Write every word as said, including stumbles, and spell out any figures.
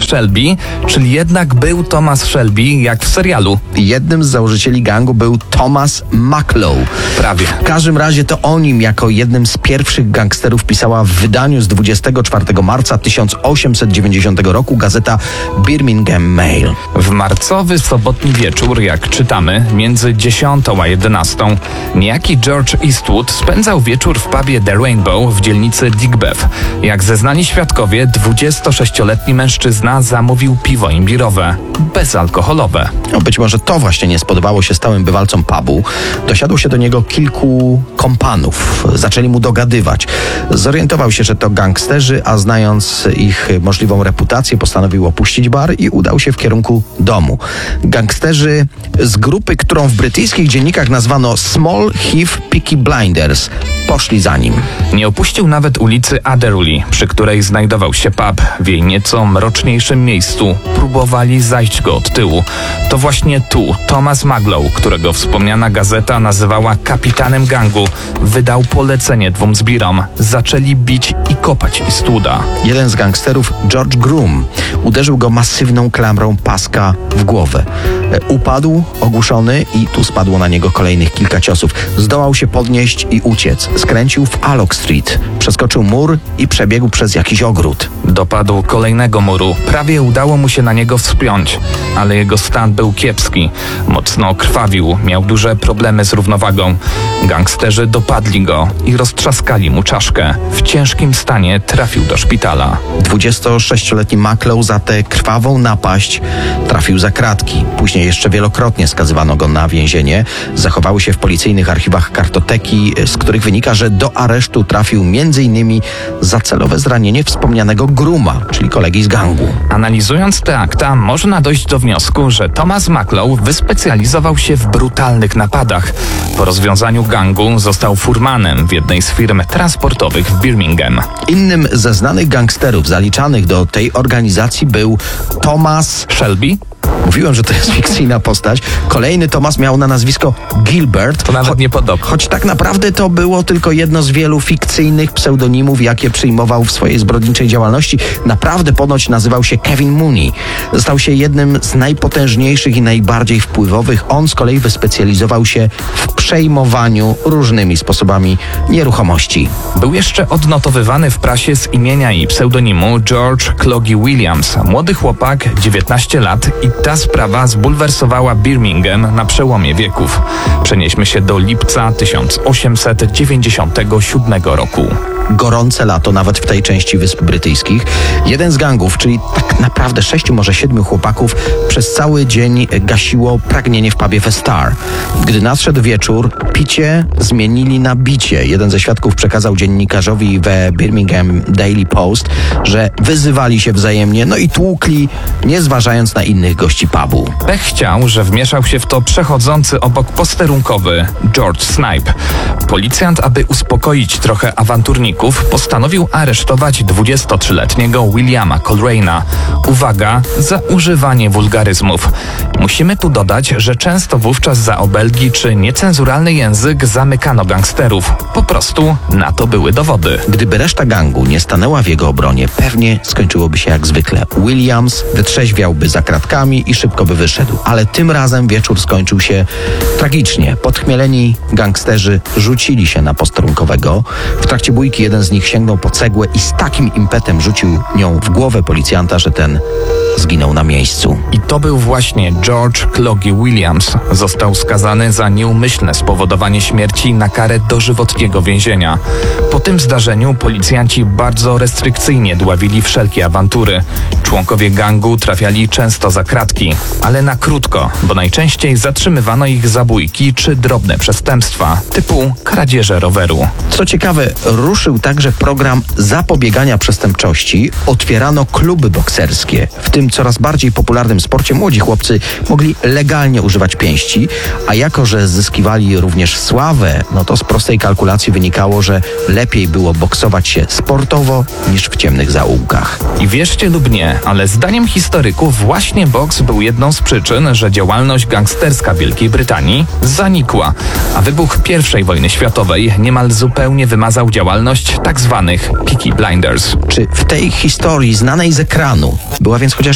Shelby, czyli jednak był Thomas Shelby jak w serialu. Jednym z założycieli gangu był Thomas Maklow. Prawie. W każdym razie to o nim jako jednym z pierwszych gangsterów pisała w wydaniu z dwudziestego czwartego marca tysiąc osiemset dziewięćdziesiątego roku gazeta Birmingham Mail. W marcowy sobotni wieczór, jak czytamy, między dziesiątą a jedenastą, niejaki George Eastwood spędzał wieczór w pubie The Rainbow w dzielnicy Digbeth. Jak zeznani świadkowie, dwudziestosześcioletni mężczyzna zamówił piwo imbirowe, bezalkoholowe. No, być może to właśnie nie spodobało się stałym bywalcom pubu. Dosiadło się do niego kilku kompanów. Zaczęli mu dogadywać. Zorientował się, że to gangsterzy, a znając ich możliwą reputację, postanowił opuścić bar i udał się w kierunku domu. Gangsterzy z grupy, którą w brytyjskich dziennikach nazwano Small Heath Peaky Blinders, poszli za nim. Nie opuścił nawet ulicy Adderley, przy której znajdował się pub. W jej nieco mroczniejszym miejscu próbowali zajść go od tyłu. To właśnie tu Thomas Maklow, którego wspomniana gazeta nazywała kapitanem gangu, wydał polecenie dwóm zbirom. Zaczęli bić i kopać Eastwooda. Jeden z gangsterów, George Groom, uderzył go masywną klamrą paska w głowę. Upadł, ogłuszony i tu spadło na niego kolejnych kilka ciosów. Zdołał się podnieść i uciec. Skręcił w Allock Street, przeskoczył mur i przebiegł przez jakiś ogród. Dopadł kolejnego muru. Prawie udało mu się na niego wspiąć, ale jego stan był kiepski. Mocno krwawił, miał duże problemy z równowagą. Gangsterzy dopadli go i roztrzaskali mu czaszkę. W ciężkim stanie trafił do szpitala. dwudziestosześcioletni Maklow za tę krwawą napaść trafił za kratki. Później jeszcze wielokrotnie skazywano go na więzienie. Zachowały się w policyjnych archiwach kartoteki, z których wynika, że do aresztu trafił między innymi za celowe zranienie wspomnianego Grooma, czyli kolegi z gangu. Analizując te akta, można dojść do wniosku, że Thomas Maklow wyspecjalizował się w brutalnych napadach. Po rozwiązaniu gangu został furmanem w jednej z firm transportowych w Birmingham. Innym ze znanych gangsterów zaliczanych do tej organizacji był Thomas Shelby? Mówiłem, że to jest fikcyjna postać. Kolejny Thomas miał na nazwisko Gilbert. To nawet nie podoba. Choć tak naprawdę to było tylko jedno z wielu fikcyjnych pseudonimów, jakie przyjmował w swojej zbrodniczej działalności. Naprawdę ponoć nazywał się Kevin Mooney. Stał się jednym z najpotężniejszych i najbardziej wpływowych. On z kolei wyspecjalizował się w przejmowaniu różnymi sposobami nieruchomości. Był jeszcze odnotowywany w prasie z imienia i pseudonimu George Clogie Williams. Młody chłopak, dziewiętnaście lat, i ta sprawa zbulwersowała Birmingham na przełomie wieków. Przenieśmy się do lipca tysiąc osiemset dziewięćdziesiątego siódmego roku. Gorące lato nawet w tej części Wysp Brytyjskich. Jeden z gangów, czyli tak naprawdę sześciu, może siedmiu chłopaków, przez cały dzień gasiło pragnienie w pubie The Star. Gdy nadszedł wieczór, picie zmienili na bicie. Jeden ze świadków przekazał dziennikarzowi The Birmingham Daily Post, że wyzywali się wzajemnie, no i tłukli, nie zważając na innych gości pubu. Pech chciał, że wmieszał się w to przechodzący obok posterunkowy George Snipe. Policjant, aby uspokoić trochę awanturników, postanowił aresztować dwudziestotrzyletniego Williama Coleraina. Uwaga, za używanie wulgaryzmów. Musimy tu dodać, że często wówczas za obelgi czy niecenzuralny język zamykano gangsterów. Po prostu na to były dowody. Gdyby reszta gangu nie stanęła w jego obronie, pewnie skończyłoby się jak zwykle. Williams wytrzeźwiałby za kratkami i szybko by wyszedł. Ale tym razem wieczór skończył się tragicznie. Podchmieleni gangsterzy rzucili się na posterunkowego. W trakcie bójki jeden z nich sięgnął po cegłę i z takim impetem rzucił nią w głowę policjanta, że ten zginął na miejscu. I to był właśnie George Clogie Williams. Został skazany za nieumyślne spowodowanie śmierci na karę dożywotniego więzienia. Po tym zdarzeniu policjanci bardzo restrykcyjnie dławili wszelkie awantury. Członkowie gangu trafiali często za kratki, ale na krótko, bo najczęściej zatrzymywano ich za bójki czy drobne przestępstwa, typu kradzieże roweru. Co ciekawe, ruszył także program zapobiegania przestępczości. Otwierano kluby bokserskie. W tym coraz bardziej popularnym sporcie młodzi chłopcy mogli legalnie używać pięści, a jako że zyskiwali również sławę, no to z prostej kalkulacji wynikało, że lepiej było boksować się sportowo niż w ciemnych zaułkach. I wierzcie lub nie, ale zdaniem historyków właśnie boks był jedną z przyczyn, że działalność gangsterska Wielkiej Brytanii zanikła, a wybuch pierwszej wojny światowej niemal zupełnie wymazał działalność tak zwanych Peaky Blinders. Czy w tej historii znanej z ekranu była więc chociaż